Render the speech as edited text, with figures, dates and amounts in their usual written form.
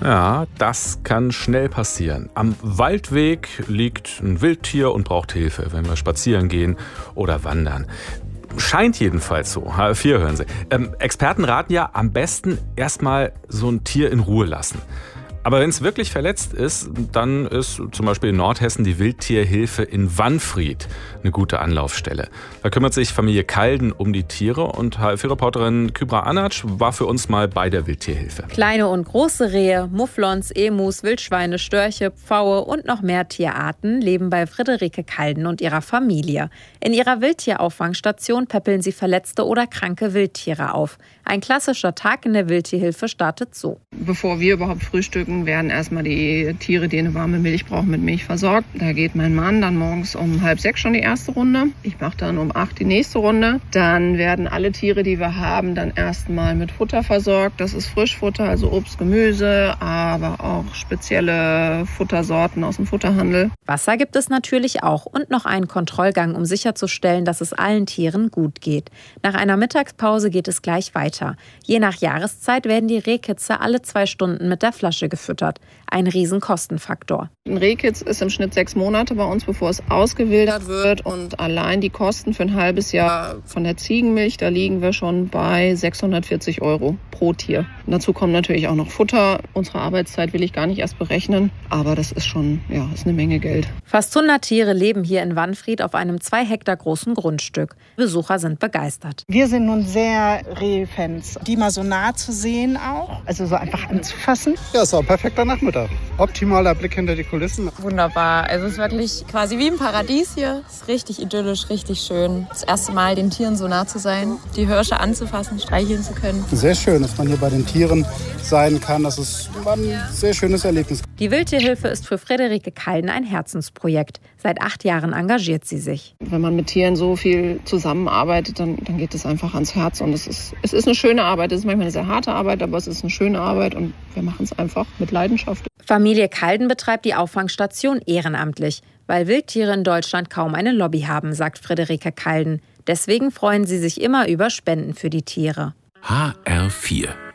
Ja, das kann schnell passieren. Am Waldweg liegt ein Wildtier und braucht Hilfe, wenn wir spazieren gehen oder wandern. Scheint jedenfalls so. HR4 hören Sie. Experten raten ja, am besten erstmal so ein Tier in Ruhe lassen. Aber wenn es wirklich verletzt ist, dann ist zum Beispiel in Nordhessen die Wildtierhilfe in Wanfried eine gute Anlaufstelle. Da kümmert sich Familie Kalden um die Tiere und HR4-Reporterin Kübra Anatsch war für uns mal bei der Wildtierhilfe. Kleine und große Rehe, Mufflons, Emus, Wildschweine, Störche, Pfaue und noch mehr Tierarten leben bei Friederike Kalden und ihrer Familie. In ihrer Wildtierauffangstation päppeln sie verletzte oder kranke Wildtiere auf. Ein klassischer Tag in der Wildtierhilfe startet so. Bevor wir überhaupt frühstücken, werden erstmal die Tiere, die eine warme Milch brauchen, mit Milch versorgt. Da geht mein Mann dann morgens um 5:30 schon die erste Runde. Ich mache dann um 8 die nächste Runde. Dann werden alle Tiere, die wir haben, dann erstmal mit Futter versorgt. Das ist Frischfutter, also Obst, Gemüse, aber auch spezielle Futtersorten aus dem Futterhandel. Wasser gibt es natürlich auch und noch einen Kontrollgang, um sicherzustellen, dass es allen Tieren gut geht. Nach einer Mittagspause geht es gleich weiter. Je nach Jahreszeit werden die Rehkitze alle 2 Stunden mit der Flasche gefüttert. Ein Riesenkostenfaktor. Ein Rehkitz ist im Schnitt 6 Monate bei uns, bevor es ausgewildert wird. Und allein die Kosten für ein halbes Jahr von der Ziegenmilch, da liegen wir schon bei 640 € pro Tier. Und dazu kommt natürlich auch noch Futter. Unsere Arbeitszeit will ich gar nicht erst berechnen, aber das ist schon, ist eine Menge Geld. Fast 100 Tiere leben hier in Wanfried auf einem 2 Hektar großen Grundstück. Besucher sind begeistert. Wir sind nun sehr Rehfans, die mal so nah zu sehen auch, also so einfach anzufassen. Ja, es war ein perfekter Nachmittag. Optimaler Blick hinter die Kulissen. Wunderbar. Also es ist wirklich quasi wie im Paradies hier. Es ist richtig idyllisch, richtig schön. Das erste Mal den Tieren so nah zu sein, die Hirsche anzufassen, streicheln zu können. Sehr schön, dass man hier bei den Tieren sein kann. Das ist ein sehr schönes Erlebnis. Die Wildtierhilfe ist für Friederike Kalden ein Herzensprojekt. Seit 8 Jahren engagiert sie sich. Wenn man mit Tieren so viel zusammenarbeitet, dann geht es einfach ans Herz. Und es ist eine schöne Arbeit. Es ist manchmal eine sehr harte Arbeit, aber es ist eine schöne Arbeit und wir machen es einfach mit Leidenschaft. Familie Kalden betreibt die Auffangstation ehrenamtlich, weil Wildtiere in Deutschland kaum eine Lobby haben, sagt Friederike Kalden. Deswegen freuen sie sich immer über Spenden für die Tiere. HR4